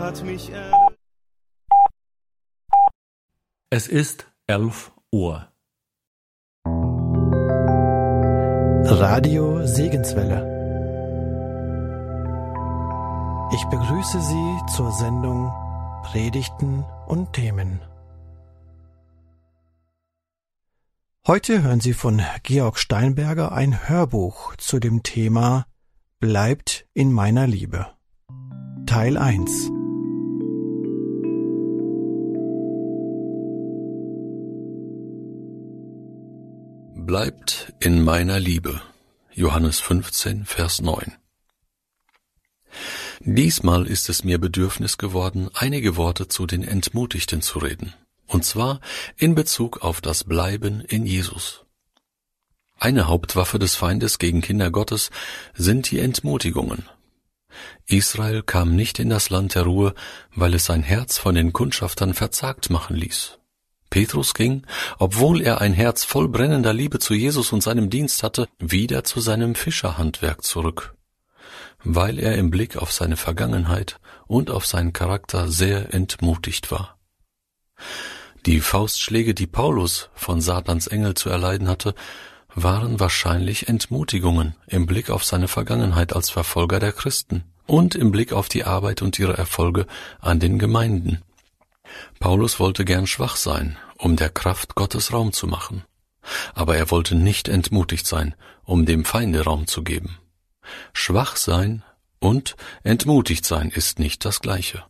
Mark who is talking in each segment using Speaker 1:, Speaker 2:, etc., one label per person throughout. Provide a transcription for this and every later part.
Speaker 1: hat mich
Speaker 2: Es ist 11 Uhr.
Speaker 3: Radio Segenswelle. Ich begrüße Sie zur Sendung Predigten und Themen. Heute hören Sie von Georg Steinberger ein Hörbuch zu dem Thema Bleibt in meiner Liebe. Teil 1.
Speaker 4: Bleibt in meiner Liebe. Johannes 15, Vers 9. Diesmal ist es mir Bedürfnis geworden, einige Worte zu den Entmutigten zu reden, und zwar in Bezug auf das Bleiben in Jesus. Eine Hauptwaffe des Feindes gegen Kinder Gottes sind die Entmutigungen. Israel kam nicht in das Land der Ruhe, weil es sein Herz von den Kundschaftern verzagt machen ließ. Petrus ging, obwohl er ein Herz voll brennender Liebe zu Jesus und seinem Dienst hatte, wieder zu seinem Fischerhandwerk zurück, weil er im Blick auf seine Vergangenheit und auf seinen Charakter sehr entmutigt war. Die Faustschläge, die Paulus von Satans Engel zu erleiden hatte, waren wahrscheinlich Entmutigungen im Blick auf seine Vergangenheit als Verfolger der Christen und im Blick auf die Arbeit und ihre Erfolge an den Gemeinden. Paulus wollte gern schwach sein, um der Kraft Gottes Raum zu machen. Aber er wollte nicht entmutigt sein, um dem Feinde Raum zu geben. Schwach sein und entmutigt sein ist nicht das Gleiche.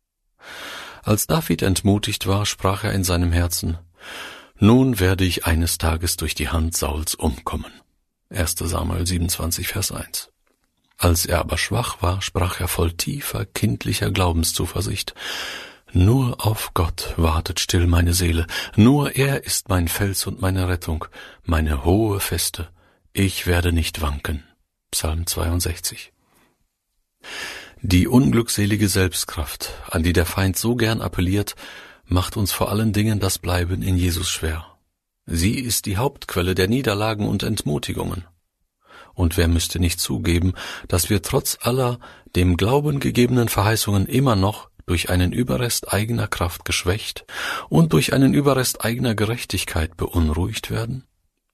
Speaker 4: Als David entmutigt war, sprach er in seinem Herzen: Nun werde ich eines Tages durch die Hand Sauls umkommen. 1. Samuel 27, Vers 1. Als er aber schwach war, sprach er voll tiefer, kindlicher Glaubenszuversicht: Nur auf Gott wartet still meine Seele, nur er ist mein Fels und meine Rettung, meine hohe Feste, ich werde nicht wanken. Psalm 62. Die unglückselige Selbstkraft, an die der Feind so gern appelliert, macht uns vor allen Dingen das Bleiben in Jesus schwer. Sie ist die Hauptquelle der Niederlagen und Entmutigungen. Und wer müsste nicht zugeben, dass wir trotz aller dem Glauben gegebenen Verheißungen immer noch durch einen Überrest eigener Kraft geschwächt und durch einen Überrest eigener Gerechtigkeit beunruhigt werden?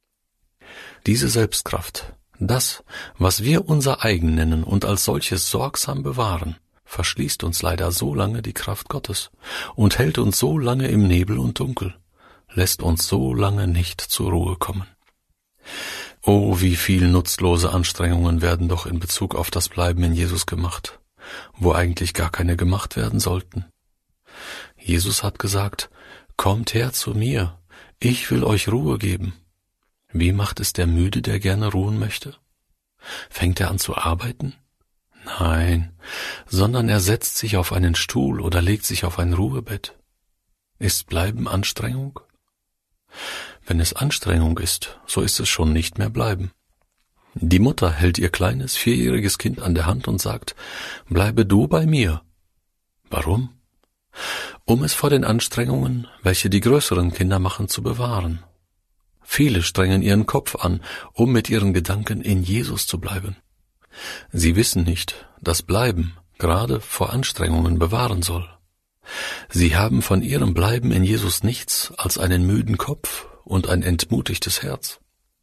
Speaker 4: Diese Selbstkraft, das, was wir unser eigen nennen und als solches sorgsam bewahren, verschließt uns leider so lange die Kraft Gottes und hält uns so lange im Nebel und Dunkel, lässt uns so lange nicht zur Ruhe kommen. Oh, wie viel nutzlose Anstrengungen werden doch in Bezug auf das Bleiben in Jesus gemacht, wo eigentlich gar keine gemacht werden sollten. Jesus hat gesagt: Kommt her zu mir, ich will euch Ruhe geben. Wie macht es der Müde, der gerne ruhen möchte? Fängt er an zu arbeiten? Nein, sondern er setzt sich auf einen Stuhl oder legt sich auf ein Ruhebett. Ist Bleiben Anstrengung? Wenn es Anstrengung ist, so ist es schon nicht mehr Bleiben. Die Mutter hält ihr kleines, 4-jähriges Kind an der Hand und sagt: Bleibe du bei mir. Warum? Um es vor den Anstrengungen, welche die größeren Kinder machen, zu bewahren. Viele strengen ihren Kopf an, um mit ihren Gedanken in Jesus zu bleiben. Sie wissen nicht, dass Bleiben gerade vor Anstrengungen bewahren soll. Sie haben von ihrem Bleiben in Jesus nichts als einen müden Kopf und ein entmutigtes Herz.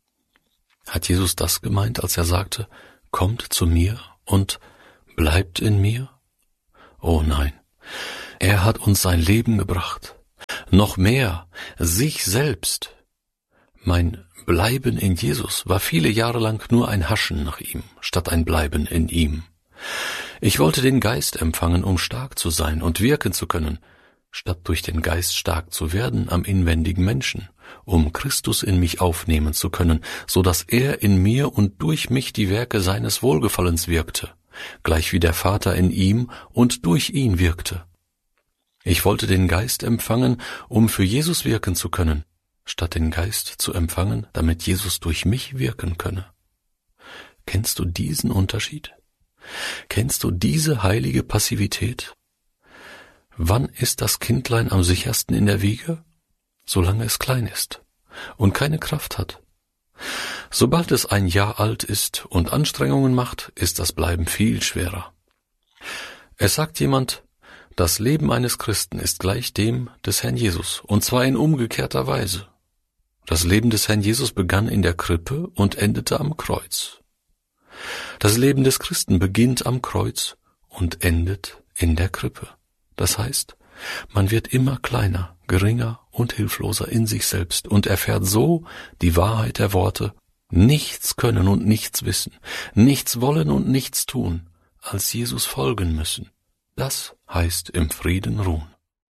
Speaker 4: Hat Jesus das gemeint, als er sagte: Kommt zu mir und bleibt in mir? Oh nein, er hat uns sein Leben gebracht. Noch mehr, sich selbst. Mein Bleiben in Jesus war viele Jahre lang nur ein Haschen nach ihm, statt ein Bleiben in ihm. Ich wollte den Geist empfangen, um stark zu sein und wirken zu können, statt durch den Geist stark zu werden am inwendigen Menschen, um Christus in mich aufnehmen zu können, so dass er in mir und durch mich die Werke seines Wohlgefallens wirkte, gleich wie der Vater in ihm und durch ihn wirkte. Ich wollte den Geist empfangen, um für Jesus wirken zu können, statt den Geist zu empfangen, damit Jesus durch mich wirken könne. Kennst du diesen Unterschied? Kennst du diese heilige Passivität? Wann ist das Kindlein am sichersten in der Wiege? Solange es klein ist und keine Kraft hat. Sobald es ein Jahr alt ist und Anstrengungen macht, ist das Bleiben viel schwerer. Es sagt jemand: Das Leben eines Christen ist gleich dem des Herrn Jesus, und zwar in umgekehrter Weise. Das Leben des Herrn Jesus begann in der Krippe und endete am Kreuz. Das Leben des Christen beginnt am Kreuz und endet in der Krippe. Das heißt, man wird immer kleiner, geringer und hilfloser in sich selbst und erfährt so die Wahrheit der Worte: nichts können und nichts wissen, nichts wollen und nichts tun, als Jesus folgen müssen. Das heißt im Frieden ruhen.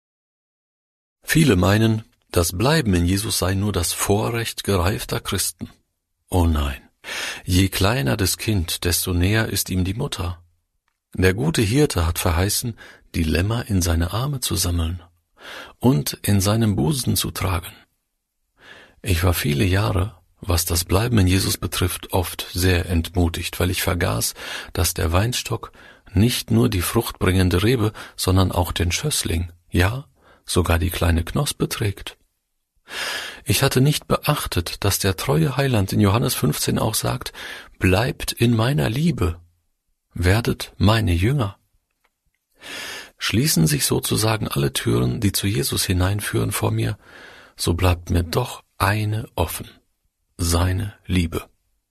Speaker 4: Viele meinen, das Bleiben in Jesus sei nur das Vorrecht gereifter Christen. Oh nein, je kleiner das Kind, desto näher ist ihm die Mutter. Der gute Hirte hat verheißen, die Lämmer in seine Arme zu sammeln und in seinem Busen zu tragen. Ich war viele Jahre, was das Bleiben in Jesus betrifft, oft sehr entmutigt, weil ich vergaß, dass der Weinstock nicht nur die fruchtbringende Rebe, sondern auch den Schössling, ja, sogar die kleine Knospe trägt. Ich hatte nicht beachtet, dass der treue Heiland in Johannes 15 auch sagt: Bleibt in meiner Liebe, werdet meine Jünger. Schließen sich sozusagen alle Türen, die zu Jesus hineinführen, vor mir, so bleibt mir doch eine offen: seine Liebe.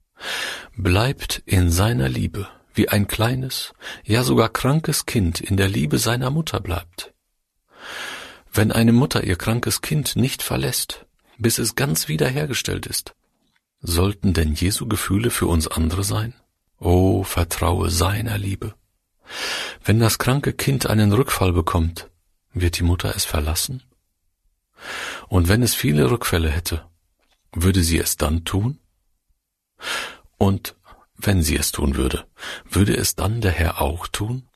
Speaker 4: Bleibt in seiner Liebe, wie ein kleines, ja sogar krankes Kind in der Liebe seiner Mutter bleibt. Wenn eine Mutter ihr krankes Kind nicht verlässt, bis es ganz wiederhergestellt ist, sollten denn Jesu Gefühle für uns andere sein? Oh, vertraue seiner Liebe. Wenn das kranke Kind einen Rückfall bekommt, wird die Mutter es verlassen? Und wenn es viele Rückfälle hätte, würde sie es dann tun? Und wenn sie es tun würde, würde es dann der Herr auch tun?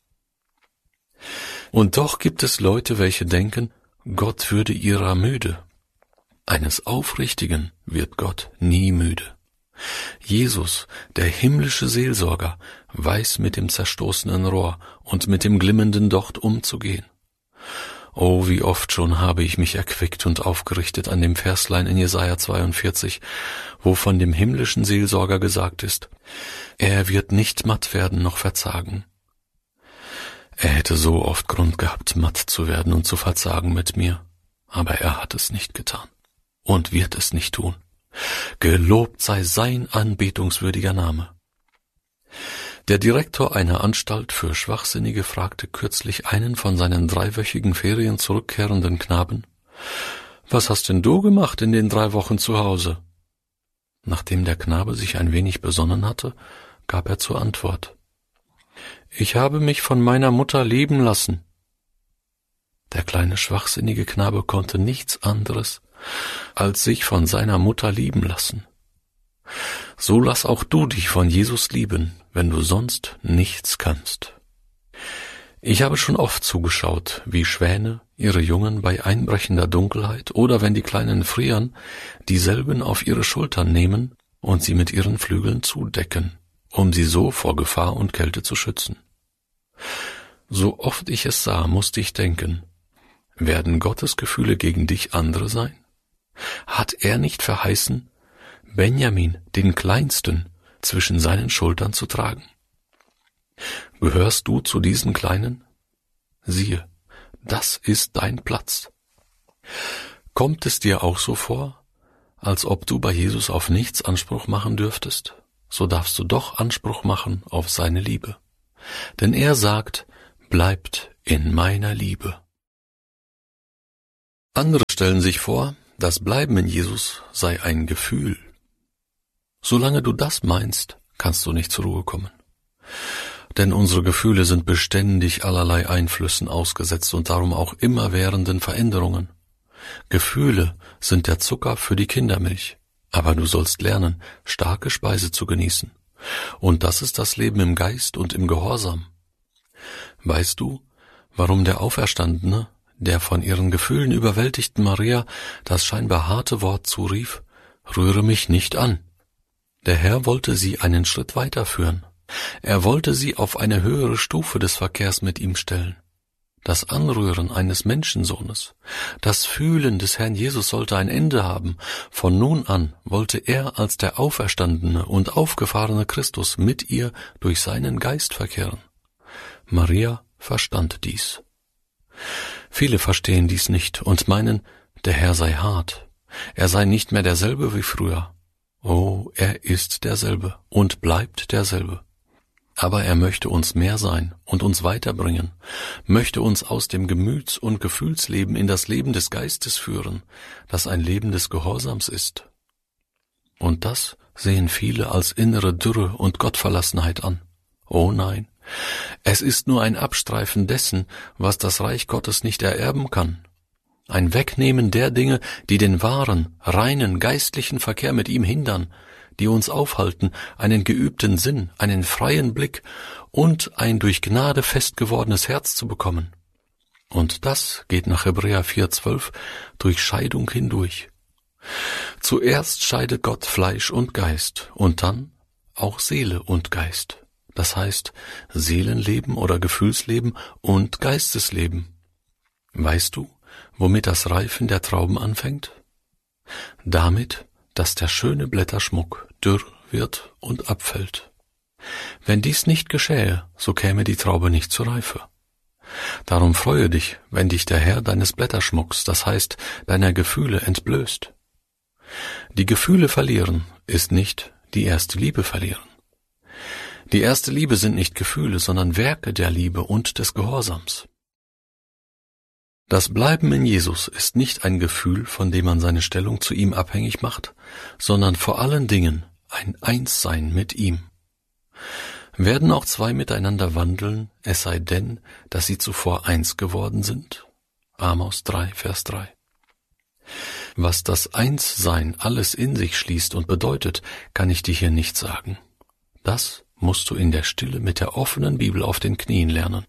Speaker 4: Und doch gibt es Leute, welche denken, Gott würde ihrer müde. Eines Aufrichtigen wird Gott nie müde. Jesus, der himmlische Seelsorger, weiß mit dem zerstoßenen Rohr und mit dem glimmenden Docht umzugehen. Oh, wie oft schon habe ich mich erquickt und aufgerichtet an dem Verslein in Jesaja 42, wo von dem himmlischen Seelsorger gesagt ist: Er wird nicht matt werden noch verzagen. Er hätte so oft Grund gehabt, matt zu werden und zu verzagen mit mir, aber er hat es nicht getan und wird es nicht tun. Gelobt sei sein anbetungswürdiger Name. Der Direktor einer Anstalt für Schwachsinnige fragte kürzlich einen von seinen 3-wöchigen Ferien zurückkehrenden Knaben: Was hast denn du gemacht in den 3 Wochen zu Hause? Nachdem der Knabe sich ein wenig besonnen hatte, gab er zur Antwort: Ich habe mich von meiner Mutter lieben lassen. Der kleine schwachsinnige Knabe konnte nichts anderes, als sich von seiner Mutter lieben lassen. So lass auch du dich von Jesus lieben, wenn du sonst nichts kannst. Ich habe schon oft zugeschaut, wie Schwäne ihre Jungen bei einbrechender Dunkelheit oder wenn die Kleinen frieren, dieselben auf ihre Schultern nehmen und sie mit ihren Flügeln zudecken, um sie so vor Gefahr und Kälte zu schützen. So oft ich es sah, musste ich denken: Werden Gottes Gefühle gegen dich andere sein? Hat er nicht verheißen, Benjamin, den Kleinsten, zwischen seinen Schultern zu tragen? Gehörst du zu diesen Kleinen? Siehe, das ist dein Platz. Kommt es dir auch so vor, als ob du bei Jesus auf nichts Anspruch machen dürftest? So darfst du doch Anspruch machen auf seine Liebe. Denn er sagt: Bleibt in meiner Liebe. Andere stellen sich vor, das Bleiben in Jesus sei ein Gefühl. Solange du das meinst, kannst du nicht zur Ruhe kommen. Denn unsere Gefühle sind beständig allerlei Einflüssen ausgesetzt und darum auch immerwährenden Veränderungen. Gefühle sind der Zucker für die Kindermilch, aber du sollst lernen, starke Speise zu genießen. Und das ist das Leben im Geist und im Gehorsam. Weißt du, warum der Auferstandene, der von ihren Gefühlen überwältigten Maria, das scheinbar harte Wort zurief: Rühre mich nicht an? Der Herr wollte sie einen Schritt weiterführen. Er wollte sie auf eine höhere Stufe des Verkehrs mit ihm stellen. Das Anrühren eines Menschensohnes, das Fühlen des Herrn Jesus sollte ein Ende haben. Von nun an wollte er als der auferstandene und aufgefahrene Christus mit ihr durch seinen Geist verkehren. Maria verstand dies. Viele verstehen dies nicht und meinen, der Herr sei hart, er sei nicht mehr derselbe wie früher. Oh, er ist derselbe und bleibt derselbe. Aber er möchte uns mehr sein und uns weiterbringen, möchte uns aus dem Gemüts- und Gefühlsleben in das Leben des Geistes führen, das ein Leben des Gehorsams ist. Und das sehen viele als innere Dürre und Gottverlassenheit an. Oh nein, es ist nur ein Abstreifen dessen, was das Reich Gottes nicht ererben kann. Ein Wegnehmen der Dinge, die den wahren, reinen, geistlichen Verkehr mit ihm hindern, die uns aufhalten, einen geübten Sinn, einen freien Blick und ein durch Gnade fest gewordenes Herz zu bekommen. Und das geht nach Hebräer 4,12 durch Scheidung hindurch. Zuerst scheidet Gott Fleisch und Geist und dann auch Seele und Geist. Das heißt Seelenleben oder Gefühlsleben und Geistesleben. Weißt du, womit das Reifen der Trauben anfängt? Damit, dass der schöne Blätterschmuck dürr wird und abfällt. Wenn dies nicht geschähe, so käme die Traube nicht zur Reife. Darum freue dich, wenn dich der Herr deines Blätterschmucks, das heißt deiner Gefühle, entblößt. Die Gefühle verlieren ist nicht die erste Liebe verlieren. Die erste Liebe sind nicht Gefühle, sondern Werke der Liebe und des Gehorsams. Das Bleiben in Jesus ist nicht ein Gefühl, von dem man seine Stellung zu ihm abhängig macht, sondern vor allen Dingen ein Einssein mit ihm. Werden auch zwei miteinander wandeln, es sei denn, dass sie zuvor eins geworden sind? Amos 3, Vers 3. Was das Einssein alles in sich schließt und bedeutet, kann ich dir hier nicht sagen. Das musst du in der Stille mit der offenen Bibel auf den Knien lernen.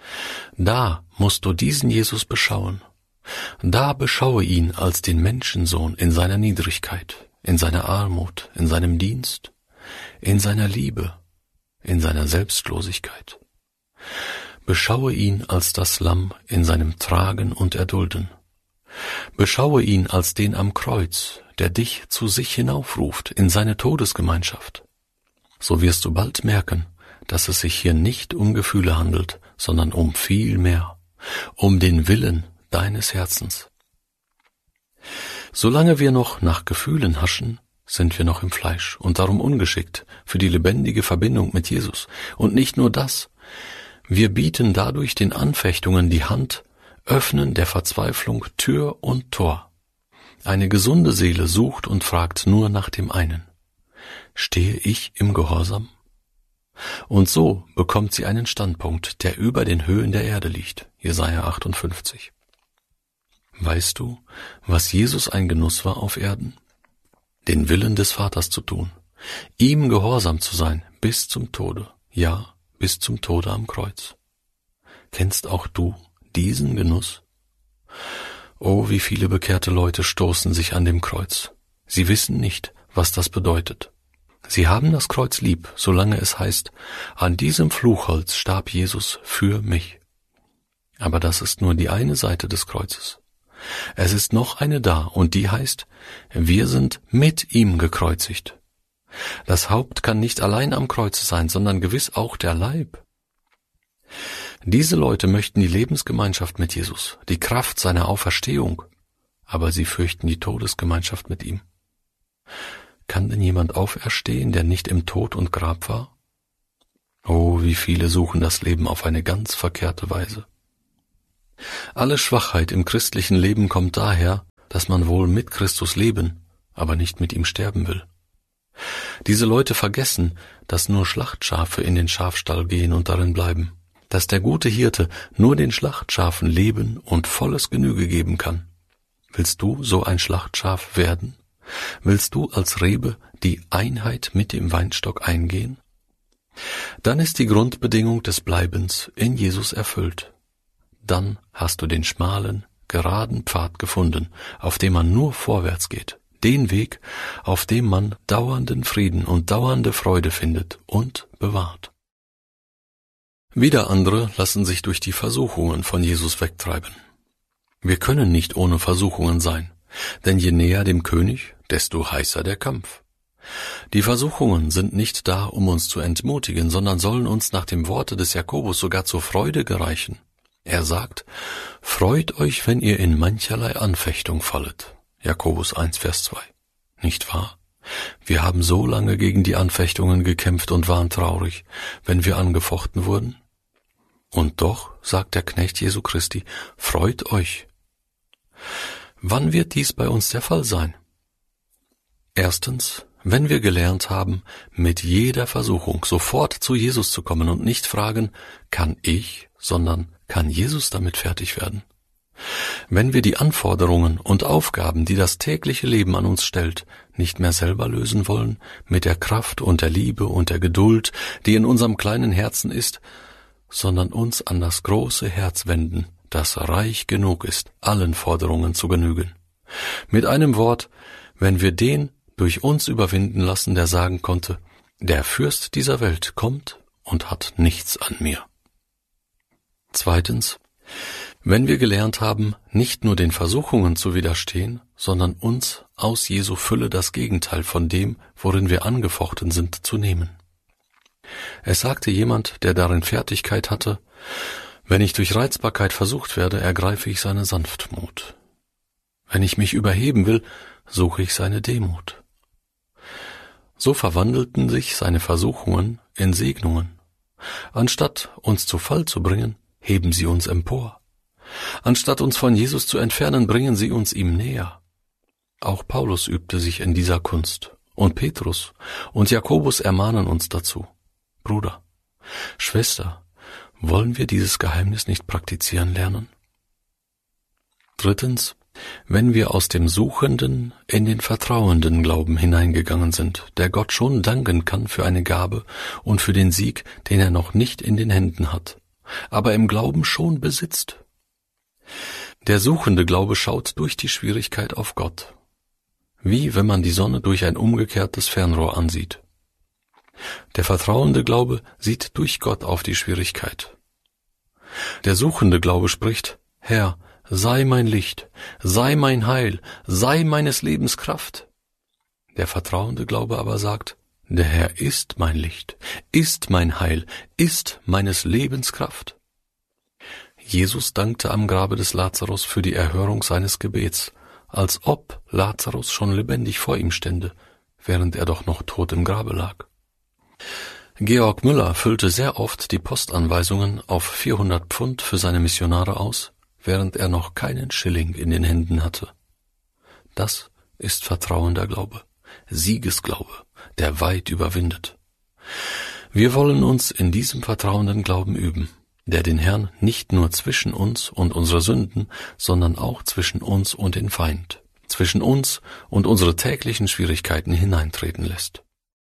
Speaker 4: Da musst du diesen Jesus beschauen. Da beschaue ihn als den Menschensohn in seiner Niedrigkeit, in seiner Armut, in seinem Dienst, in seiner Liebe, in seiner Selbstlosigkeit. Beschaue ihn als das Lamm in seinem Tragen und Erdulden. Beschaue ihn als den am Kreuz, der dich zu sich hinaufruft in seine Todesgemeinschaft. So wirst du bald merken, dass es sich hier nicht um Gefühle handelt, sondern um viel mehr, um den Willen deines Herzens. Solange wir noch nach Gefühlen haschen, sind wir noch im Fleisch und darum ungeschickt für die lebendige Verbindung mit Jesus. Und nicht nur das, wir bieten dadurch den Anfechtungen die Hand, öffnen der Verzweiflung Tür und Tor. Eine gesunde Seele sucht und fragt nur nach dem einen: Stehe ich im Gehorsam? Und so bekommt sie einen Standpunkt, der über den Höhen der Erde liegt. Jesaja 58. Weißt du, was Jesus ein Genuss war auf Erden? Den Willen des Vaters zu tun, ihm gehorsam zu sein bis zum Tode, ja, bis zum Tode am Kreuz. Kennst auch du diesen Genuss? Oh, wie viele bekehrte Leute stoßen sich an dem Kreuz. Sie wissen nicht, was das bedeutet. Sie haben das Kreuz lieb, solange es heißt, an diesem Fluchholz starb Jesus für mich. Aber das ist nur die eine Seite des Kreuzes. Es ist noch eine da, und die heißt, wir sind mit ihm gekreuzigt. Das Haupt kann nicht allein am Kreuz sein, sondern gewiss auch der Leib. Diese Leute möchten die Lebensgemeinschaft mit Jesus, die Kraft seiner Auferstehung, aber sie fürchten die Todesgemeinschaft mit ihm. Kann denn jemand auferstehen, der nicht im Tod und Grab war? Oh, wie viele suchen das Leben auf eine ganz verkehrte Weise. Alle Schwachheit im christlichen Leben kommt daher, dass man wohl mit Christus leben, aber nicht mit ihm sterben will. Diese Leute vergessen, dass nur Schlachtschafe in den Schafstall gehen und darin bleiben, dass der gute Hirte nur den Schlachtschafen Leben und volles Genüge geben kann. Willst du so ein Schlachtschaf werden? Willst du als Rebe die Einheit mit dem Weinstock eingehen? Dann ist die Grundbedingung des Bleibens in Jesus erfüllt. Dann hast du den schmalen, geraden Pfad gefunden, auf dem man nur vorwärts geht, den Weg, auf dem man dauernden Frieden und dauernde Freude findet und bewahrt. Wieder andere lassen sich durch die Versuchungen von Jesus wegtreiben. Wir können nicht ohne Versuchungen sein, denn je näher dem König, desto heißer der Kampf. Die Versuchungen sind nicht da, um uns zu entmutigen, sondern sollen uns nach dem Worte des Jakobus sogar zur Freude gereichen. Er sagt, freut euch, wenn ihr in mancherlei Anfechtung fallet. Jakobus 1, Vers 2. Nicht wahr? Wir haben so lange gegen die Anfechtungen gekämpft und waren traurig, wenn wir angefochten wurden. Und doch, sagt der Knecht Jesu Christi, freut euch. Wann wird dies bei uns der Fall sein? Erstens, wenn wir gelernt haben, mit jeder Versuchung sofort zu Jesus zu kommen und nicht fragen, kann ich, sondern kann Jesus damit fertig werden? Wenn wir die Anforderungen und Aufgaben, die das tägliche Leben an uns stellt, nicht mehr selber lösen wollen, mit der Kraft und der Liebe und der Geduld, die in unserem kleinen Herzen ist, sondern uns an das große Herz wenden, das reich genug ist, allen Forderungen zu genügen. Mit einem Wort, wenn wir den durch uns überwinden lassen, der sagen konnte, der Fürst dieser Welt kommt und hat nichts an mir. Zweitens, wenn wir gelernt haben, nicht nur den Versuchungen zu widerstehen, sondern uns aus Jesu Fülle das Gegenteil von dem, worin wir angefochten sind, zu nehmen. Es sagte jemand, der darin Fertigkeit hatte, wenn ich durch Reizbarkeit versucht werde, ergreife ich seine Sanftmut. Wenn ich mich überheben will, suche ich seine Demut. So verwandelten sich seine Versuchungen in Segnungen. Anstatt uns zu Fall zu bringen, heben sie uns empor. Anstatt uns von Jesus zu entfernen, bringen sie uns ihm näher. Auch Paulus übte sich in dieser Kunst, und Petrus und Jakobus ermahnen uns dazu. Bruder, Schwester, wollen wir dieses Geheimnis nicht praktizieren lernen? Drittens, wenn wir aus dem suchenden in den vertrauenden Glauben hineingegangen sind, der Gott schon danken kann für eine Gabe und für den Sieg, den er noch nicht in den Händen hat, aber im Glauben schon besitzt. Der suchende Glaube schaut durch die Schwierigkeit auf Gott, wie wenn man die Sonne durch ein umgekehrtes Fernrohr ansieht. Der vertrauende Glaube sieht durch Gott auf die Schwierigkeit. Der suchende Glaube spricht, Herr, sei mein Licht, sei mein Heil, sei meines Lebens Kraft. Der vertrauende Glaube aber sagt, der Herr ist mein Licht, ist mein Heil, ist meines Lebens Kraft. Jesus dankte am Grabe des Lazarus für die Erhörung seines Gebets, als ob Lazarus schon lebendig vor ihm stände, während er doch noch tot im Grabe lag. Georg Müller füllte sehr oft die Postanweisungen auf 400 Pfund für seine Missionare aus, während er noch keinen Schilling in den Händen hatte. Das ist vertrauender Glaube, Siegesglaube, der weit überwindet. Wir wollen uns in diesem vertrauenden Glauben üben, der den Herrn nicht nur zwischen uns und unsere Sünden, sondern auch zwischen uns und den Feind, zwischen uns und unsere täglichen Schwierigkeiten hineintreten lässt.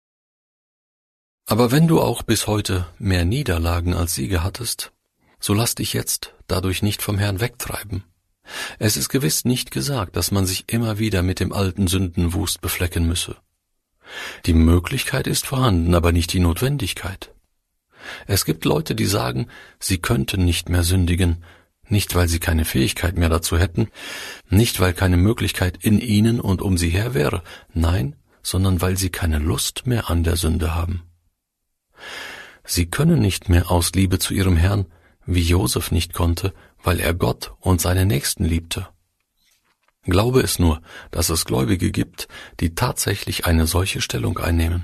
Speaker 4: Aber wenn du auch bis heute mehr Niederlagen als Siege hattest, so lass dich jetzt dadurch nicht vom Herrn wegtreiben. Es ist gewiss nicht gesagt, dass man sich immer wieder mit dem alten Sündenwust beflecken müsse. Die Möglichkeit ist vorhanden, aber nicht die Notwendigkeit. Es gibt Leute, die sagen, sie könnten nicht mehr sündigen, nicht weil sie keine Fähigkeit mehr dazu hätten, nicht weil keine Möglichkeit in ihnen und um sie her wäre, nein, sondern weil sie keine Lust mehr an der Sünde haben. Sie können nicht mehr aus Liebe zu ihrem Herrn, wie Josef nicht konnte, weil er Gott und seine Nächsten liebte. Glaube es nur, dass es Gläubige gibt, die tatsächlich eine solche Stellung einnehmen.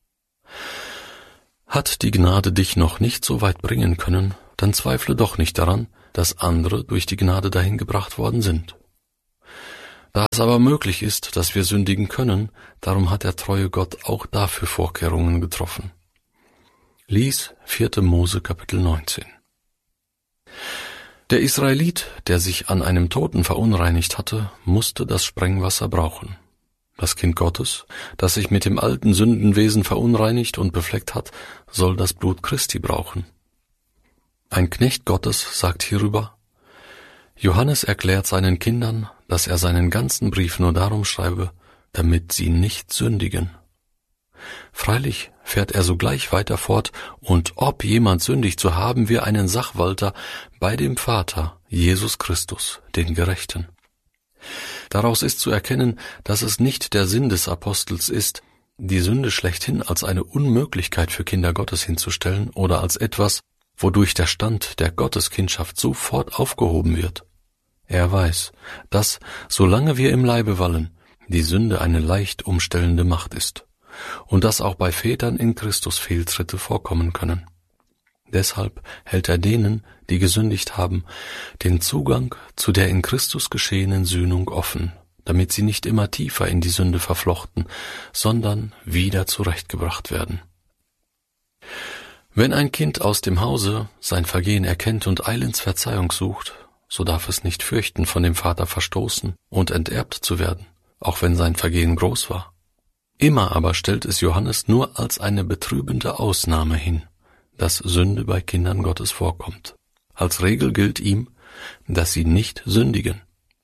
Speaker 4: Hat die Gnade dich noch nicht so weit bringen können, dann zweifle doch nicht daran, dass andere durch die Gnade dahin gebracht worden sind. Da es aber möglich ist, dass wir sündigen können, darum hat der treue Gott auch dafür Vorkehrungen getroffen. Lies 4. Mose Kapitel 19. Der Israelit, der sich an einem Toten verunreinigt hatte, musste das Sprengwasser brauchen. Das Kind Gottes, das sich mit dem alten Sündenwesen verunreinigt und befleckt hat, soll das Blut Christi brauchen. Ein Knecht Gottes sagt hierüber, Johannes erklärt seinen Kindern, dass er seinen ganzen Brief nur darum schreibe, damit sie nicht sündigen. Freilich fährt er sogleich weiter fort, und ob jemand sündigt, so haben wir einen Sachwalter bei dem Vater, Jesus Christus, den Gerechten. Daraus ist zu erkennen, dass es nicht der Sinn des Apostels ist, die Sünde schlechthin als eine Unmöglichkeit für Kinder Gottes hinzustellen oder als etwas, wodurch der Stand der Gotteskindschaft sofort aufgehoben wird. Er weiß, dass, solange wir im Leibe wallen, die Sünde eine leicht umstellende Macht ist und dass auch bei Vätern in Christus Fehltritte vorkommen können. Deshalb hält er denen, die gesündigt haben, den Zugang zu der in Christus geschehenen Sühnung offen, damit sie nicht immer tiefer in die Sünde verflochten, sondern wieder zurechtgebracht werden. Wenn ein Kind aus dem Hause sein Vergehen erkennt und eilends Verzeihung sucht, so darf es nicht fürchten, von dem Vater verstoßen und enterbt zu werden, auch wenn sein Vergehen groß war. Immer aber stellt es Johannes nur als eine betrübende Ausnahme hin, dass Sünde bei Kindern Gottes vorkommt. Als Regel gilt ihm, dass sie nicht sündigen.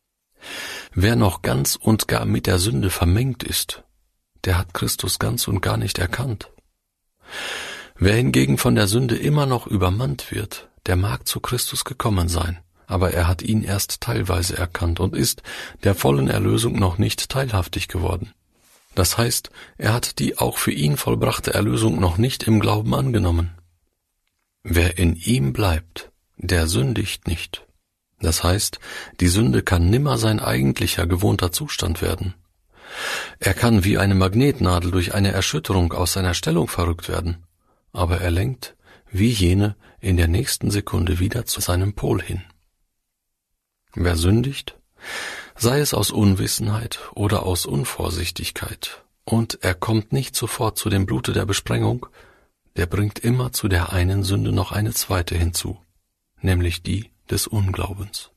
Speaker 4: Wer noch ganz und gar mit der Sünde vermengt ist, der hat Christus ganz und gar nicht erkannt. Wer hingegen von der Sünde immer noch übermannt wird, der mag zu Christus gekommen sein, aber er hat ihn erst teilweise erkannt und ist der vollen Erlösung noch nicht teilhaftig geworden. Das heißt, er hat die auch für ihn vollbrachte Erlösung noch nicht im Glauben angenommen. Wer in ihm bleibt, der sündigt nicht. Das heißt, die Sünde kann nimmer sein eigentlicher, gewohnter Zustand werden. Er kann wie eine Magnetnadel durch eine Erschütterung aus seiner Stellung verrückt werden, aber er lenkt, wie jene, in der nächsten Sekunde wieder zu seinem Pol hin. Wer sündigt, sei es aus Unwissenheit oder aus Unvorsichtigkeit, und er kommt nicht sofort zu dem Blute der Besprengung, der bringt immer zu der einen Sünde noch eine zweite hinzu, nämlich die des Unglaubens.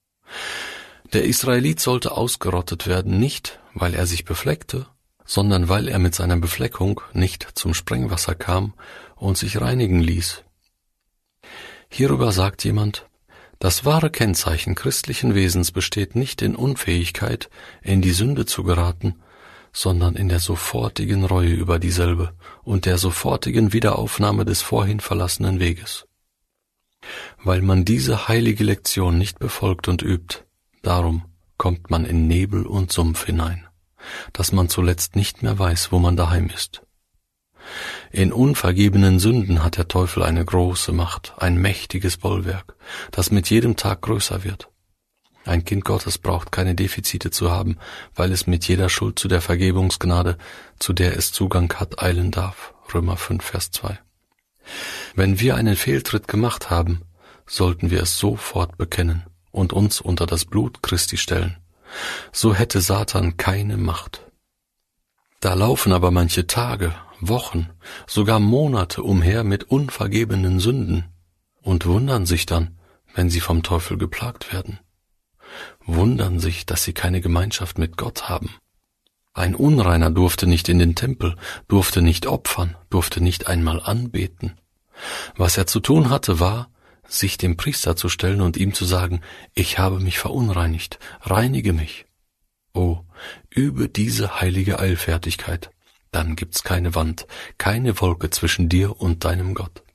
Speaker 4: Der Israelit sollte ausgerottet werden, nicht, weil er sich befleckte, sondern weil er mit seiner Befleckung nicht zum Sprengwasser kam und sich reinigen ließ. Hierüber sagt jemand: Das wahre Kennzeichen christlichen Wesens besteht nicht in Unfähigkeit, in die Sünde zu geraten, sondern in der sofortigen Reue über dieselbe und der sofortigen Wiederaufnahme des vorhin verlassenen Weges. Weil man diese heilige Lektion nicht befolgt und übt, darum kommt man in Nebel und Sumpf hinein, dass man zuletzt nicht mehr weiß, wo man daheim ist. In unvergebenen Sünden hat der Teufel eine große Macht, ein mächtiges Bollwerk, das mit jedem Tag größer wird. Ein Kind Gottes braucht keine Defizite zu haben, weil es mit jeder Schuld zu der Vergebungsgnade, zu der es Zugang hat, eilen darf. Römer 5, Vers 2. Wenn wir einen Fehltritt gemacht haben, sollten wir es sofort bekennen und uns unter das Blut Christi stellen. So hätte Satan keine Macht. Da laufen aber manche Tage, Wochen, sogar Monate umher mit unvergebenen Sünden und wundern sich dann, wenn sie vom Teufel geplagt werden. Wundern sich, dass sie keine Gemeinschaft mit Gott haben. Ein Unreiner durfte nicht in den Tempel, durfte nicht opfern, durfte nicht einmal anbeten. Was er zu tun hatte, war, sich dem Priester zu stellen und ihm zu sagen: Ich habe mich verunreinigt, reinige mich. Oh, übe diese heilige Eilfertigkeit, dann gibt's keine Wand, keine Wolke zwischen dir und deinem Gott.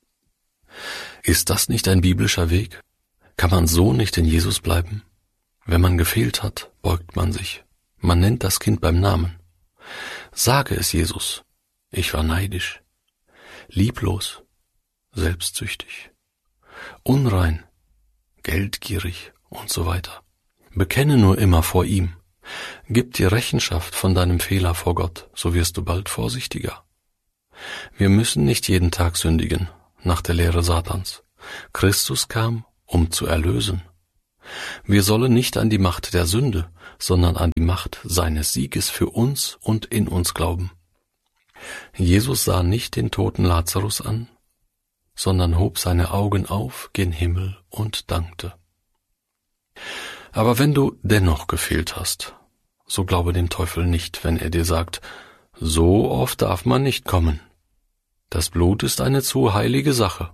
Speaker 4: Ist das nicht ein biblischer Weg? Kann man so nicht in Jesus bleiben? Wenn man gefehlt hat, beugt man sich. Man nennt das Kind beim Namen. Sage es Jesus: Ich war neidisch, lieblos, selbstsüchtig, unrein, geldgierig und so weiter. Bekenne nur immer vor ihm. Gib dir Rechenschaft von deinem Fehler vor Gott, so wirst du bald vorsichtiger. Wir müssen nicht jeden Tag sündigen, nach der Lehre Satans. Christus kam, um zu erlösen. Wir sollen nicht an die Macht der Sünde, sondern an die Macht seines Sieges für uns und in uns glauben. Jesus sah nicht den toten Lazarus an, sondern hob seine Augen auf gen Himmel und dankte. Aber wenn du dennoch gefehlt hast, so glaube dem Teufel nicht, wenn er dir sagt: So oft darf man nicht kommen. Das Blut ist eine zu heilige Sache.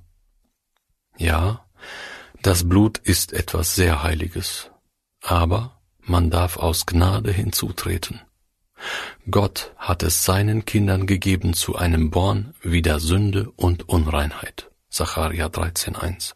Speaker 4: Ja, das Blut ist etwas sehr Heiliges, aber man darf aus Gnade hinzutreten. Gott hat es seinen Kindern gegeben zu einem Born wider Sünde und Unreinheit. Sacharja 13,1.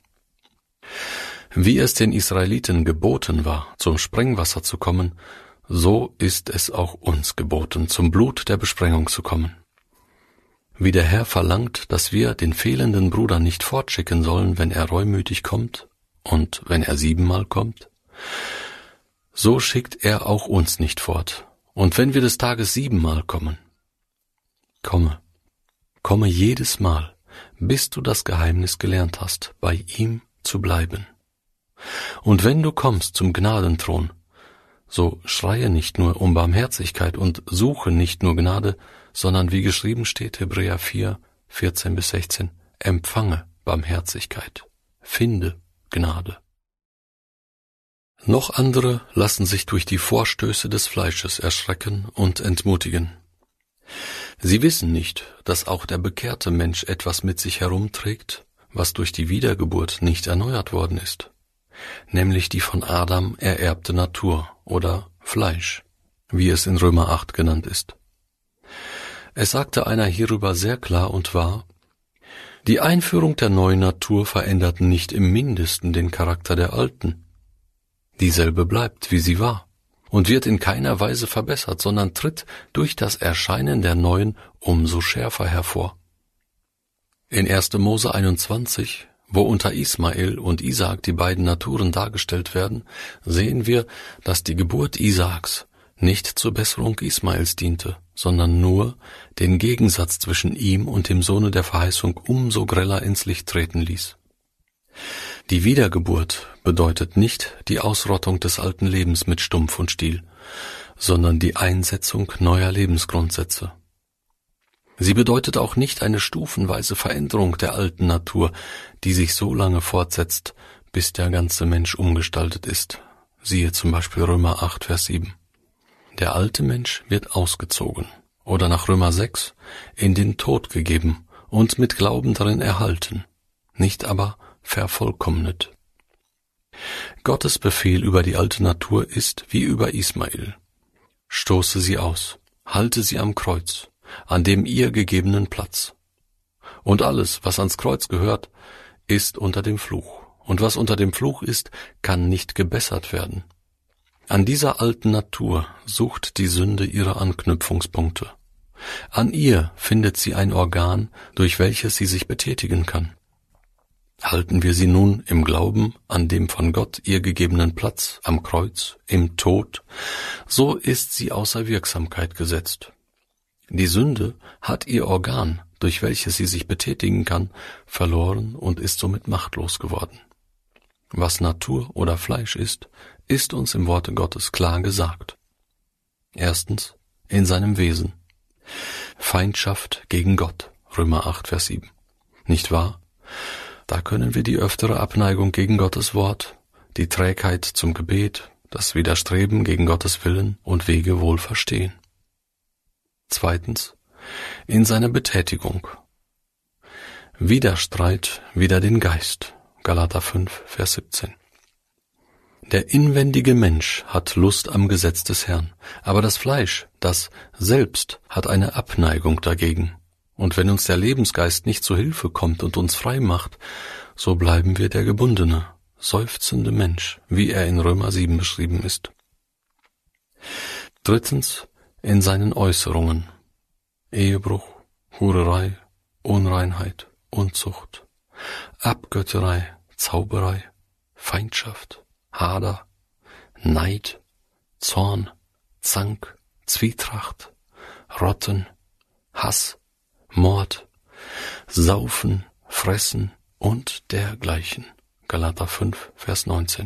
Speaker 4: Wie es den Israeliten geboten war, zum Sprengwasser zu kommen, so ist es auch uns geboten, zum Blut der Besprengung zu kommen. wie der Herr verlangt, dass wir den fehlenden Bruder nicht fortschicken sollen, wenn er reumütig kommt und wenn er 7-mal kommt, so schickt er auch uns nicht fort. Und wenn wir des Tages 7-mal kommen, komme jedes Mal, bis du das Geheimnis gelernt hast, bei ihm zu bleiben. Und wenn du kommst zum Gnadenthron, so schreie nicht nur um Barmherzigkeit und suche nicht nur Gnade, sondern wie geschrieben steht, Hebräer 4, 14-16, empfange Barmherzigkeit, finde Gnade. Noch andere lassen sich durch die Vorstöße des Fleisches erschrecken und entmutigen. Sie wissen nicht, dass auch der bekehrte Mensch etwas mit sich herumträgt, was durch die Wiedergeburt nicht erneuert worden ist, nämlich die von Adam ererbte Natur oder Fleisch, wie es in Römer 8 genannt ist. Es sagte einer hierüber sehr klar und wahr: Die Einführung der neuen Natur verändert nicht im Mindesten den Charakter der alten. Dieselbe bleibt, wie sie war, und wird in keiner Weise verbessert, sondern tritt durch das Erscheinen der neuen umso schärfer hervor. In 1. Mose 21, wo unter Ismael und Isaak die beiden Naturen dargestellt werden, sehen wir, dass die Geburt Isaaks nicht zur Besserung Ismaels diente, sondern nur den Gegensatz zwischen ihm und dem Sohne der Verheißung umso greller ins Licht treten ließ. Die Wiedergeburt bedeutet nicht die Ausrottung des alten Lebens mit Stumpf und Stiel, sondern die Einsetzung neuer Lebensgrundsätze. Sie bedeutet auch nicht eine stufenweise Veränderung der alten Natur, die sich so lange fortsetzt, bis der ganze Mensch umgestaltet ist. Siehe zum Beispiel Römer 8, Vers 7. Der alte Mensch wird ausgezogen oder nach Römer 6 in den Tod gegeben und mit Glauben darin erhalten, nicht aber vervollkommnet. Gottes Befehl über die alte Natur ist wie über Ismael: Stoße sie aus, halte sie am Kreuz, an dem ihr gegebenen Platz. Und alles, was ans Kreuz gehört, ist unter dem Fluch. Und was unter dem Fluch ist, kann nicht gebessert werden. An dieser alten Natur sucht die Sünde ihre Anknüpfungspunkte. An ihr findet sie ein Organ, durch welches sie sich betätigen kann. Halten wir sie nun im Glauben an dem von Gott ihr gegebenen Platz am Kreuz, im Tod, so ist sie außer Wirksamkeit gesetzt. Die Sünde hat ihr Organ, durch welches sie sich betätigen kann, verloren und ist somit machtlos geworden. Was Natur oder Fleisch ist uns im Worte Gottes klar gesagt. Erstens, in seinem Wesen. Feindschaft gegen Gott, Römer 8, Vers 7. Nicht wahr? Da können wir die öftere Abneigung gegen Gottes Wort, die Trägheit zum Gebet, das Widerstreben gegen Gottes Willen und Wege wohl verstehen. Zweitens, in seiner Betätigung. Widerstreit wider den Geist, Galater 5, Vers 17. Der inwendige Mensch hat Lust am Gesetz des Herrn, aber das Fleisch, das selbst, hat eine Abneigung dagegen. Und wenn uns der Lebensgeist nicht zu Hilfe kommt und uns frei macht, so bleiben wir der gebundene, seufzende Mensch, wie er in Römer 7 beschrieben ist. Drittens, in seinen Äußerungen. Ehebruch, Hurerei, Unreinheit, Unzucht, Abgötterei, Zauberei, Feindschaft, Hader, Neid, Zorn, Zank, Zwietracht, Rotten, Hass, Mord, Saufen, Fressen und dergleichen. Galater 5, Vers 19.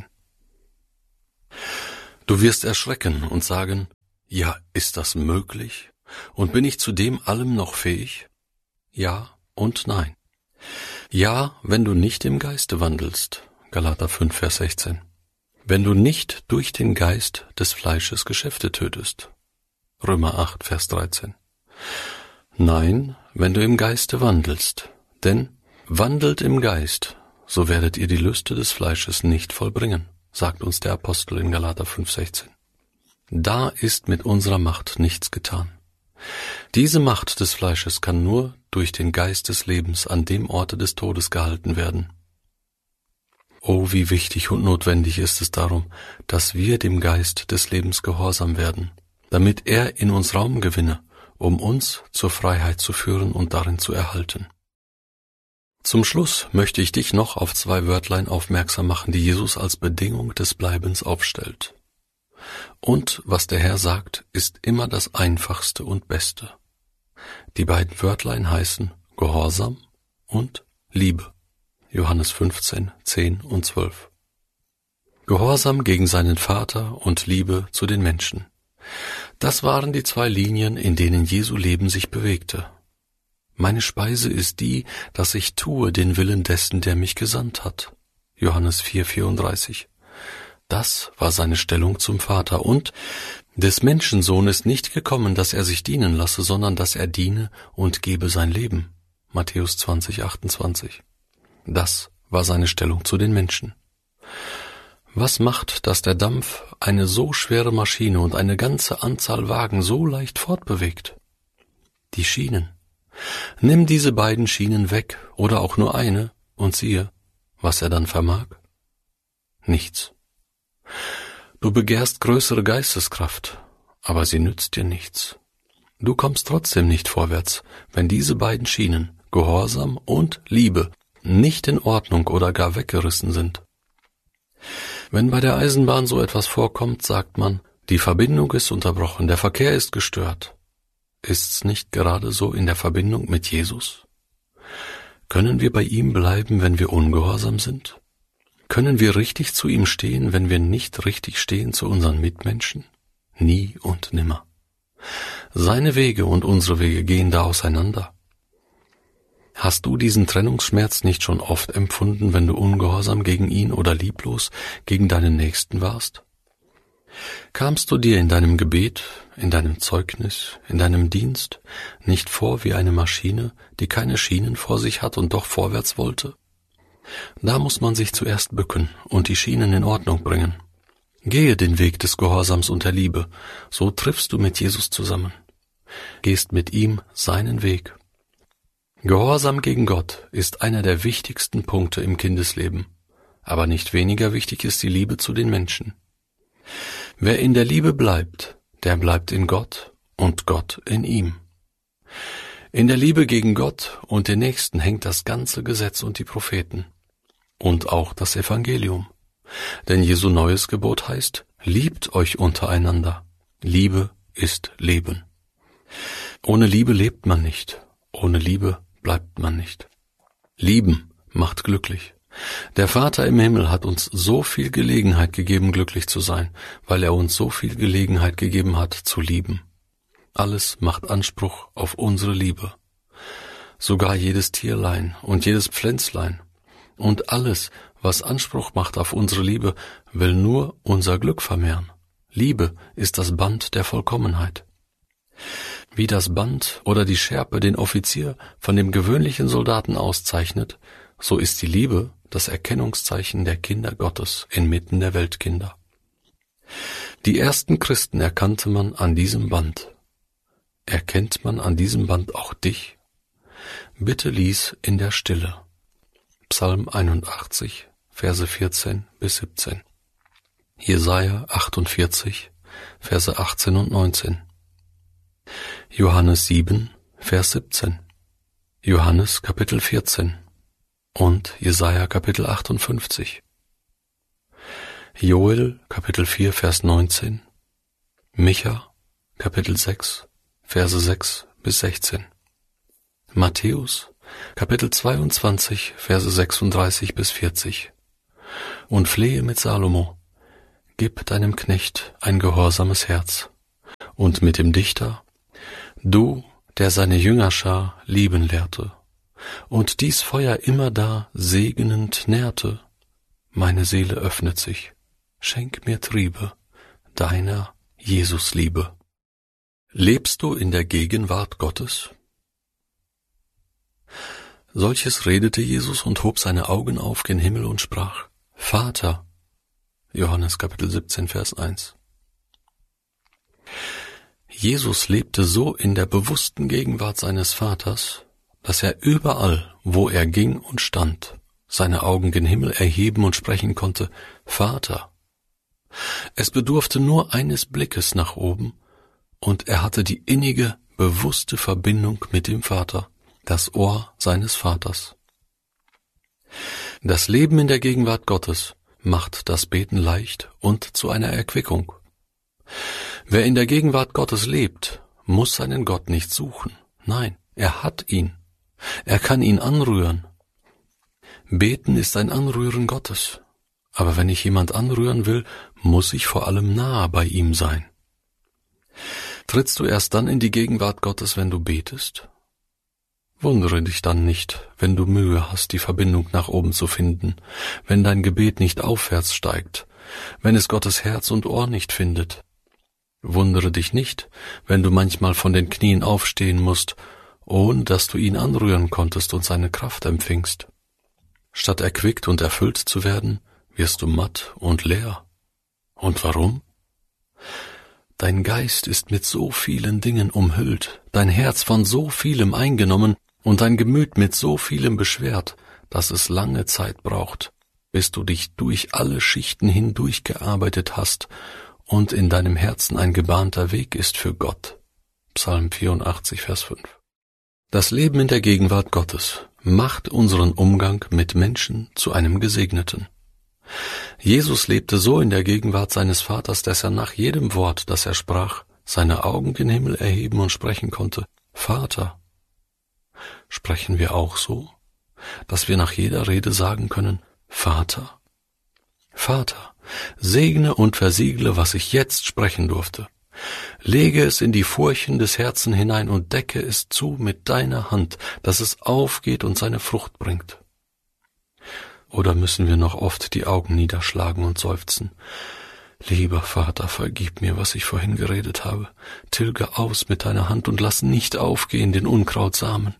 Speaker 4: Du wirst erschrecken und sagen: Ja, ist das möglich? Und bin ich zu dem allem noch fähig? Ja und nein. Ja, wenn du nicht im Geiste wandelst. Galater 5, Vers 16. Wenn du nicht durch den Geist des Fleisches Geschäfte tötest. Römer 8, Vers 13. Nein, wenn du im Geiste wandelst, denn wandelt im Geist, so werdet ihr die Lüste des Fleisches nicht vollbringen, sagt uns der Apostel in Galater 5,16. Da ist mit unserer Macht nichts getan. Diese Macht des Fleisches kann nur durch den Geist des Lebens an dem Orte des Todes gehalten werden. Oh, wie wichtig und notwendig ist es darum, dass wir dem Geist des Lebens gehorsam werden, damit er in uns Raum gewinne um uns zur Freiheit zu führen und darin zu erhalten. Zum Schluss möchte ich dich noch auf 2 Wörtlein aufmerksam machen, die Jesus als Bedingung des Bleibens aufstellt. Und was der Herr sagt, ist immer das Einfachste und Beste. Die beiden Wörtlein heißen Gehorsam und Liebe. Johannes 15, 10 und 12. Gehorsam gegen seinen Vater und Liebe zu den Menschen. Das waren die 2 Linien, in denen Jesu Leben sich bewegte. Meine Speise ist die, dass ich tue den Willen dessen, der mich gesandt hat. Johannes 4, 34. Das war seine Stellung zum Vater. Und des Menschensohn ist nicht gekommen, dass er sich dienen lasse, sondern dass er diene und gebe sein Leben. Matthäus 20, 28. Das war seine Stellung zu den Menschen. Was macht, dass der Dampf eine so schwere Maschine und eine ganze Anzahl Wagen so leicht fortbewegt? Die Schienen. Nimm diese beiden Schienen weg oder auch nur eine und siehe, was er dann vermag. Nichts. Du begehrst größere Geisteskraft, aber sie nützt dir nichts. Du kommst trotzdem nicht vorwärts, wenn diese beiden Schienen, Gehorsam und Liebe, nicht in Ordnung oder gar weggerissen sind. Wenn bei der Eisenbahn so etwas vorkommt, sagt man, die Verbindung ist unterbrochen, der Verkehr ist gestört. Ist's nicht gerade so in der Verbindung mit Jesus? Können wir bei ihm bleiben, wenn wir ungehorsam sind? Können wir richtig zu ihm stehen, wenn wir nicht richtig stehen zu unseren Mitmenschen? Nie und nimmer. Seine Wege und unsere Wege gehen da auseinander. Hast du diesen Trennungsschmerz nicht schon oft empfunden, wenn du ungehorsam gegen ihn oder lieblos gegen deinen Nächsten warst? Kamst du dir in deinem Gebet, in deinem Zeugnis, in deinem Dienst nicht vor wie eine Maschine, die keine Schienen vor sich hat und doch vorwärts wollte? Da muss man sich zuerst bücken und die Schienen in Ordnung bringen. Gehe den Weg des Gehorsams und der Liebe, so triffst du mit Jesus zusammen. Gehst mit ihm seinen Weg. Gehorsam gegen Gott ist einer der wichtigsten Punkte im Kindesleben, aber nicht weniger wichtig ist die Liebe zu den Menschen. Wer in der Liebe bleibt, der bleibt in Gott und Gott in ihm. In der Liebe gegen Gott und den Nächsten hängt das ganze Gesetz und die Propheten und auch das Evangelium. Denn Jesu neues Gebot heißt, liebt euch untereinander. Liebe ist Leben. Ohne Liebe lebt man nicht, ohne Liebe bleibt man nicht. Lieben macht glücklich. Der Vater im Himmel hat uns so viel Gelegenheit gegeben, glücklich zu sein, weil er uns so viel Gelegenheit gegeben hat, zu lieben. Alles macht Anspruch auf unsere Liebe. Sogar jedes Tierlein und jedes Pflänzlein. Und alles, was Anspruch macht auf unsere Liebe, will nur unser Glück vermehren. Liebe ist das Band der Vollkommenheit. Wie das Band oder die Schärpe den Offizier von dem gewöhnlichen Soldaten auszeichnet, so ist die Liebe das Erkennungszeichen der Kinder Gottes inmitten der Weltkinder. Die ersten Christen erkannte man an diesem Band. Erkennt man an diesem Band auch dich? Bitte lies in der Stille. Psalm 81, Verse 14 bis 17. Jesaja 48, Verse 18 und 19. Johannes 7, Vers 17. Johannes Kapitel 14. Und Jesaja Kapitel 58. Joel Kapitel 4 Vers 19, Micha Kapitel 6 Verse 6 bis 16, Matthäus Kapitel 22 Verse 36 bis 40 und flehe mit Salomo, gib deinem Knecht ein gehorsames Herz und mit dem Dichter, du, der seine Jüngerschar lieben lehrte und dies Feuer immerdar segnend nährte, meine Seele öffnet sich, schenk mir Triebe deiner Jesusliebe. Lebst du in der Gegenwart Gottes? Solches redete Jesus und hob seine Augen auf gen Himmel und sprach, Vater, Johannes Kapitel 17, Vers 1. Jesus lebte so in der bewussten Gegenwart seines Vaters, dass er überall, wo er ging und stand, seine Augen gen Himmel erheben und sprechen konnte, Vater. Es bedurfte nur eines Blickes nach oben, und er hatte die innige, bewusste Verbindung mit dem Vater, das Ohr seines Vaters. Das Leben in der Gegenwart Gottes macht das Beten leicht und zu einer Erquickung. Wer in der Gegenwart Gottes lebt, muss seinen Gott nicht suchen. Nein, er hat ihn. Er kann ihn anrühren. Beten ist ein Anrühren Gottes. Aber wenn ich jemand anrühren will, muss ich vor allem nahe bei ihm sein. Trittst du erst dann in die Gegenwart Gottes, wenn du betest? Wundere dich dann nicht, wenn du Mühe hast, die Verbindung nach oben zu finden, wenn dein Gebet nicht aufwärts steigt, wenn es Gottes Herz und Ohr nicht findet. Wundere dich nicht, wenn du manchmal von den Knien aufstehen musst, ohne dass du ihn anrühren konntest und seine Kraft empfingst. Statt erquickt und erfüllt zu werden, wirst du matt und leer. Und warum? Dein Geist ist mit so vielen Dingen umhüllt, dein Herz von so vielem eingenommen und dein Gemüt mit so vielem beschwert, dass es lange Zeit braucht, bis du dich durch alle Schichten hindurch gearbeitet hast und in deinem Herzen ein gebahnter Weg ist für Gott. Psalm 84, Vers 5. Das Leben in der Gegenwart Gottes macht unseren Umgang mit Menschen zu einem Gesegneten. Jesus lebte so in der Gegenwart seines Vaters, dass er nach jedem Wort, das er sprach, seine Augen gen Himmel erheben und sprechen konnte: Vater. Sprechen wir auch so, dass wir nach jeder Rede sagen können: Vater? Vater, segne und versiegle, was ich jetzt sprechen durfte. Lege es in die Furchen des Herzens hinein und decke es zu mit deiner Hand, dass es aufgeht und seine Frucht bringt. Oder müssen wir noch oft die Augen niederschlagen und seufzen: Lieber Vater, vergib mir, was ich vorhin geredet habe. Tilge aus mit deiner Hand und lass nicht aufgehen den Unkrautsamen.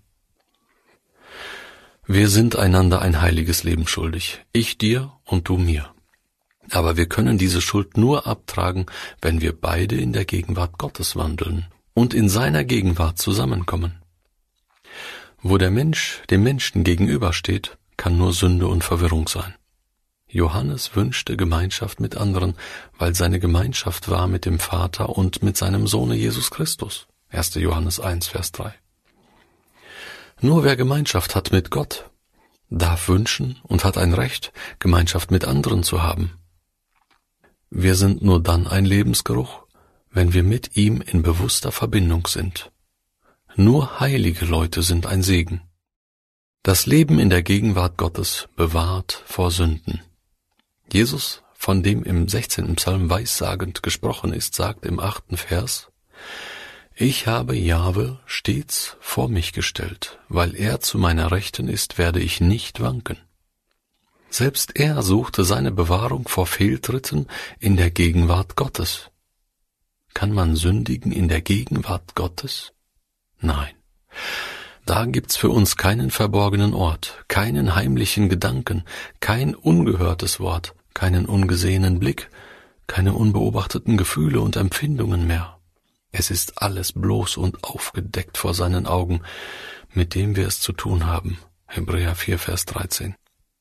Speaker 4: Wir sind einander ein heiliges Leben schuldig, ich dir und du mir. Aber wir können diese Schuld nur abtragen, wenn wir beide in der Gegenwart Gottes wandeln und in seiner Gegenwart zusammenkommen. Wo der Mensch dem Menschen gegenübersteht, kann nur Sünde und Verwirrung sein. Johannes wünschte Gemeinschaft mit anderen, weil seine Gemeinschaft war mit dem Vater und mit seinem Sohne Jesus Christus. 1. Johannes 1, Vers 3. Nur wer Gemeinschaft hat mit Gott, darf wünschen und hat ein Recht, Gemeinschaft mit anderen zu haben. Wir sind nur dann ein Lebensgeruch, wenn wir mit ihm in bewusster Verbindung sind. Nur heilige Leute sind ein Segen. Das Leben in der Gegenwart Gottes bewahrt vor Sünden. Jesus, von dem im 16. Psalm weissagend gesprochen ist, sagt im 8. Vers: Ich habe Jahwe stets vor mich gestellt, weil er zu meiner Rechten ist, werde ich nicht wanken. Selbst er suchte seine Bewahrung vor Fehltritten in der Gegenwart Gottes. Kann man sündigen in der Gegenwart Gottes? Nein. Da gibt's für uns keinen verborgenen Ort, keinen heimlichen Gedanken, kein ungehörtes Wort, keinen ungesehenen Blick, keine unbeobachteten Gefühle und Empfindungen mehr. Es ist alles bloß und aufgedeckt vor seinen Augen, mit dem wir es zu tun haben. Hebräer 4, Vers 13.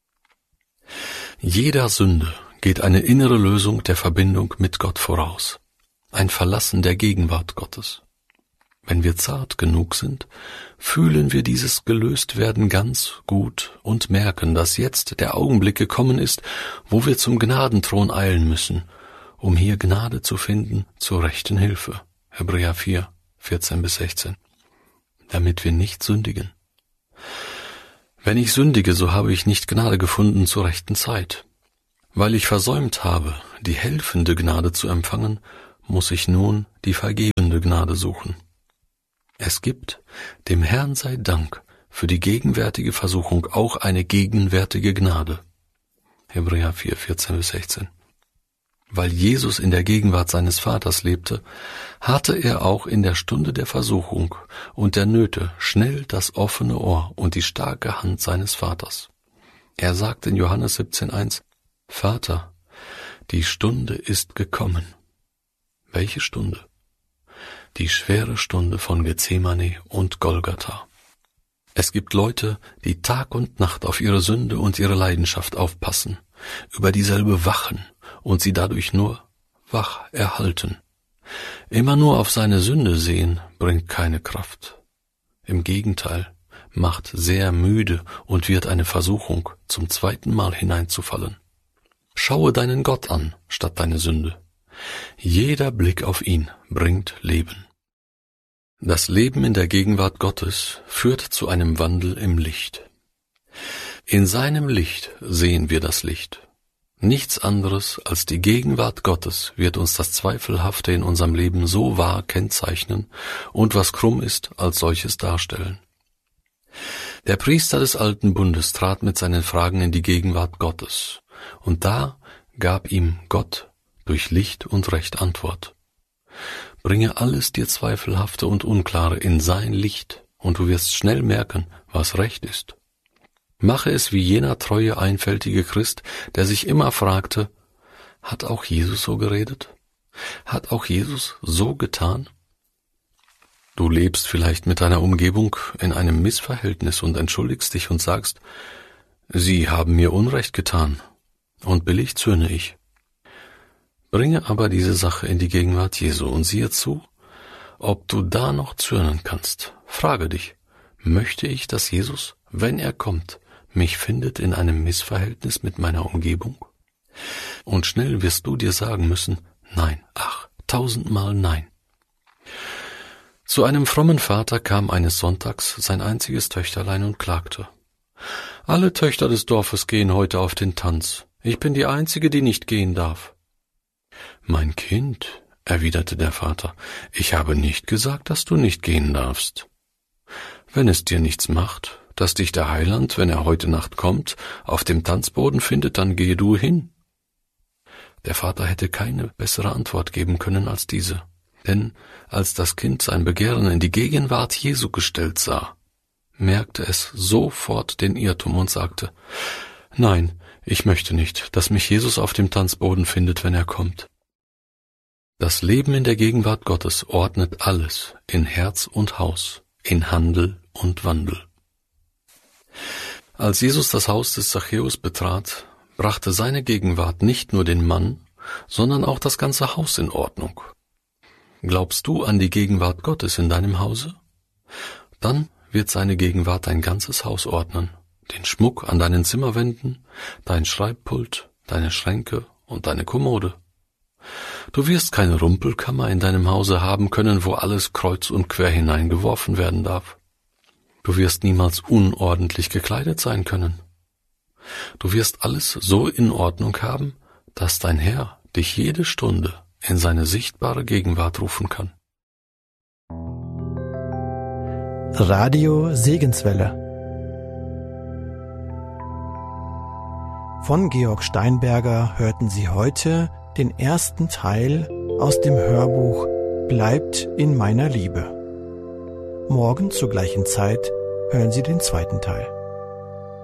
Speaker 4: Jeder Sünde geht eine innere Lösung der Verbindung mit Gott voraus, ein Verlassen der Gegenwart Gottes. Wenn wir zart genug sind, fühlen wir dieses Gelöstwerden ganz gut und merken, dass jetzt der Augenblick gekommen ist, wo wir zum Gnadenthron eilen müssen, um hier Gnade zu finden zur rechten Hilfe. Hebräer 4, 14-16. Damit wir nicht sündigen. Wenn ich sündige, so habe ich nicht Gnade gefunden zur rechten Zeit. Weil ich versäumt habe, die helfende Gnade zu empfangen, muss ich nun die vergebende Gnade suchen. Es gibt, dem Herrn sei Dank, für die gegenwärtige Versuchung auch eine gegenwärtige Gnade. Hebräer 4, 14-16. Weil Jesus in der Gegenwart seines Vaters lebte, hatte er auch in der Stunde der Versuchung und der Nöte schnell das offene Ohr und die starke Hand seines Vaters. Er sagt in Johannes 17,1: Vater, die Stunde ist gekommen. Welche Stunde? Die schwere Stunde von Gethsemane und Golgatha. Es gibt Leute, die Tag und Nacht auf ihre Sünde und ihre Leidenschaft aufpassen, über dieselbe wachen und sie dadurch nur wach erhalten. Immer nur auf seine Sünde sehen bringt keine Kraft. Im Gegenteil, macht sehr müde und wird eine Versuchung, zum zweiten Mal hineinzufallen. Schaue deinen Gott an, statt deine Sünde. Jeder Blick auf ihn bringt Leben. Das Leben in der Gegenwart Gottes führt zu einem Wandel im Licht. In seinem Licht sehen wir das Licht. Nichts anderes als die Gegenwart Gottes wird uns das Zweifelhafte in unserem Leben so wahr kennzeichnen und was krumm ist, als solches darstellen. Der Priester des Alten Bundes trat mit seinen Fragen in die Gegenwart Gottes, und da gab ihm Gott durch Licht und Recht Antwort. Bringe alles dir Zweifelhafte und Unklare in sein Licht, und du wirst schnell merken, was Recht ist. Mache es wie jener treue, einfältige Christ, der sich immer fragte, hat auch Jesus so geredet? Hat auch Jesus so getan? Du lebst vielleicht mit deiner Umgebung in einem Missverhältnis und entschuldigst dich und sagst, sie haben mir Unrecht getan, und billig zürne ich. Bringe aber diese Sache in die Gegenwart Jesu und siehe zu, ob du da noch zürnen kannst. Frage dich, möchte ich, dass Jesus, wenn er kommt, mich findet in einem Missverhältnis mit meiner Umgebung? Und schnell wirst du dir sagen müssen, nein, ach, 1000-mal nein. Zu einem frommen Vater kam eines Sonntags sein einziges Töchterlein und klagte. Alle Töchter des Dorfes gehen heute auf den Tanz. Ich bin die Einzige, die nicht gehen darf. Mein Kind, erwiderte der Vater, ich habe nicht gesagt, dass du nicht gehen darfst. Wenn es dir nichts macht, dass dich der Heiland, wenn er heute Nacht kommt, auf dem Tanzboden findet, dann gehe du hin. Der Vater hätte keine bessere Antwort geben können als diese, denn als das Kind sein Begehren in die Gegenwart Jesu gestellt sah, merkte es sofort den Irrtum und sagte, nein, ich möchte nicht, dass mich Jesus auf dem Tanzboden findet, wenn er kommt. Das Leben in der Gegenwart Gottes ordnet alles in Herz und Haus, in Handel und Wandel. Als Jesus das Haus des Zachäus betrat, brachte seine Gegenwart nicht nur den Mann, sondern auch das ganze Haus in Ordnung. Glaubst du an die Gegenwart Gottes in deinem Hause? Dann wird seine Gegenwart dein ganzes Haus ordnen, den Schmuck an deinen Zimmerwänden, dein Schreibpult, deine Schränke und deine Kommode. Du wirst keine Rumpelkammer in deinem Hause haben können, wo alles kreuz und quer hineingeworfen werden darf. Du wirst niemals unordentlich gekleidet sein können. Du wirst alles so in Ordnung haben, dass dein Herr dich jede Stunde in seine sichtbare Gegenwart rufen kann.
Speaker 3: Radio Segenswelle von Georg Steinberger hörten Sie heute den ersten Teil aus dem Hörbuch Bleibt in meiner Liebe. Morgen zur gleichen Zeit hören Sie den zweiten Teil.